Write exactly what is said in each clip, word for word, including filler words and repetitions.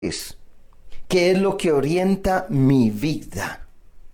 ¿Qué es lo que orienta mi vida?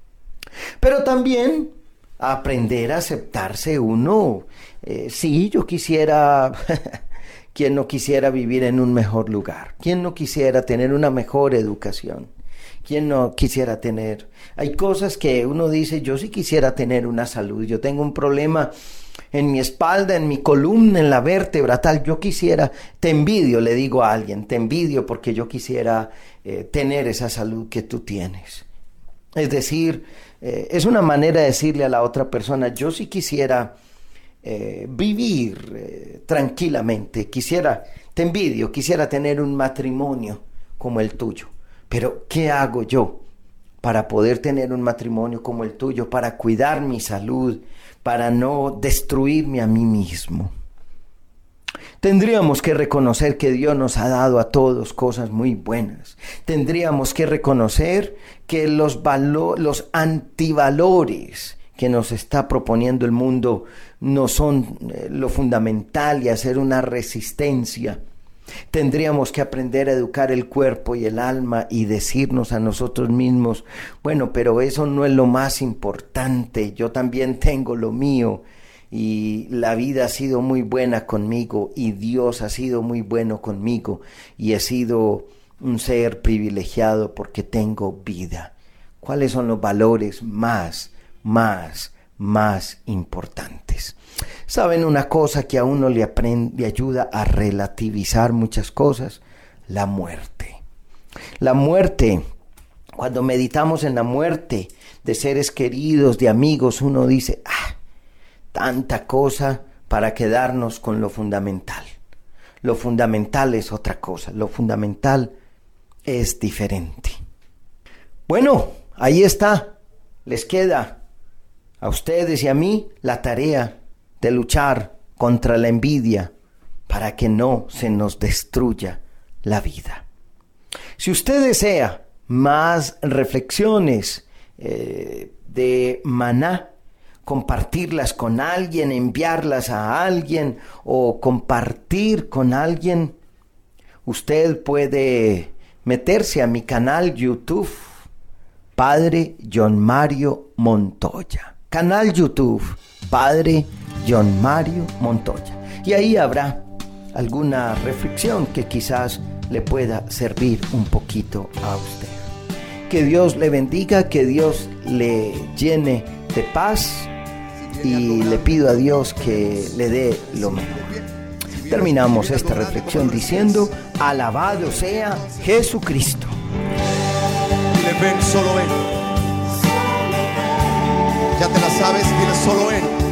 Pero también aprender a aceptarse uno. Eh, sí, yo quisiera... ¿Quién no quisiera vivir en un mejor lugar? ¿Quién no quisiera tener una mejor educación? ¿Quién no quisiera tener? Hay cosas que uno dice, yo sí quisiera tener una salud. Yo tengo un problema en mi espalda, en mi columna, en la vértebra, tal. Yo quisiera, te envidio, le digo a alguien, te envidio porque yo quisiera eh, tener esa salud que tú tienes. Es decir, eh, es una manera de decirle a la otra persona, yo sí quisiera eh, vivir eh, tranquilamente, quisiera, te envidio, quisiera tener un matrimonio como el tuyo. Pero, ¿qué hago yo para poder tener un matrimonio como el tuyo, para cuidar mi salud, para no destruirme a mí mismo? Tendríamos que reconocer que Dios nos ha dado a todos cosas muy buenas. Tendríamos que reconocer que los, valo- los antivalores que nos está proponiendo el mundo no son eh, lo fundamental y hacer una resistencia. Tendríamos que aprender a educar el cuerpo y el alma y decirnos a nosotros mismos, bueno, pero eso no es lo más importante, yo también tengo lo mío y la vida ha sido muy buena conmigo y Dios ha sido muy bueno conmigo y he sido un ser privilegiado porque tengo vida. ¿Cuáles son los valores más, más, más importantes? ¿Saben una cosa que a uno le, aprende, le ayuda a relativizar muchas cosas? La muerte. La muerte, cuando meditamos en la muerte de seres queridos, de amigos, uno dice, ah, tanta cosa para quedarnos con lo fundamental. Lo fundamental es otra cosa, lo fundamental es diferente. Bueno, ahí está, les queda a ustedes y a mí la tarea de luchar contra la envidia para que no se nos destruya la vida. Si usted desea más reflexiones eh, de Maná, compartirlas con alguien, enviarlas a alguien o compartir con alguien, usted puede meterse a mi canal YouTube, Padre John Mario Montoya. Canal YouTube, Padre John Mario Montoya. Y ahí habrá alguna reflexión que quizás le pueda servir un poquito a usted. Que Dios le bendiga, que Dios le llene de paz y le pido a Dios que le dé lo mejor. Terminamos esta reflexión diciendo, alabado sea Jesucristo. Dile, ven, solo Él. Ya te la sabes, dile, solo Él.